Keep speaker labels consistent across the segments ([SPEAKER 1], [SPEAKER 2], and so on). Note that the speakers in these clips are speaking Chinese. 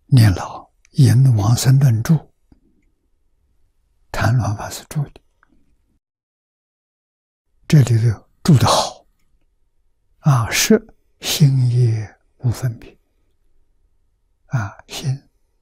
[SPEAKER 1] 念老引往生论注，谭鸾法师注的，这里头注的好啊，是心业无分别啊，心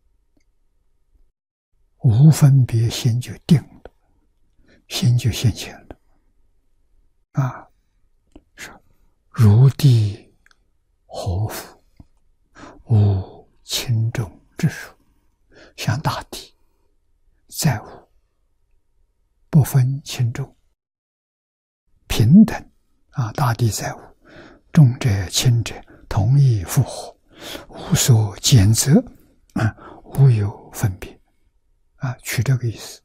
[SPEAKER 1] 无分别，心就定了，心就现前了啊，是如地活佛，无轻重之数，像大地再无不分轻重，平等啊，大地再无重者轻者同一复活，无所拣择啊，无有分别啊，取这个意思，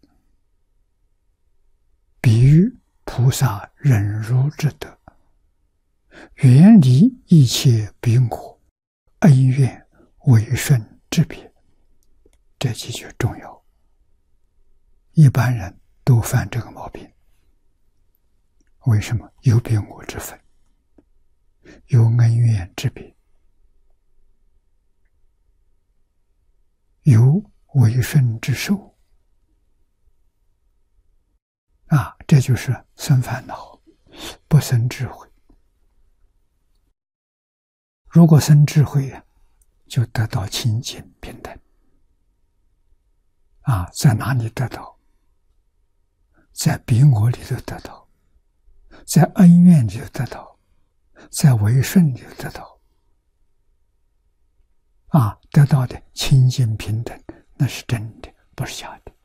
[SPEAKER 1] 比喻菩萨忍辱之德，远离一切彼我恩怨违顺之别，这几句重要。一般人都犯这个毛病，为什么？有彼我之分，有恩怨之别，有违顺之受啊，这就是生烦恼，不生智慧。如果生智慧啊，就得到清净平等啊，在哪里得到？在彼我里头得到，在恩怨里头得到，在违顺里头得到啊，得到的清净平等，那是真的，不是假的。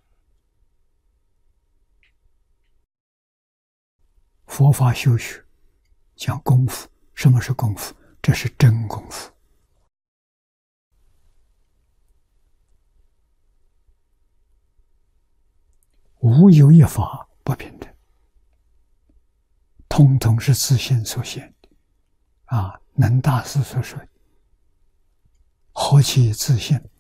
[SPEAKER 1] 佛法修学讲功夫，什么是功夫？这是真功夫。无有一法不平等，通通是自性所现的啊！能大师所说的，何其自性，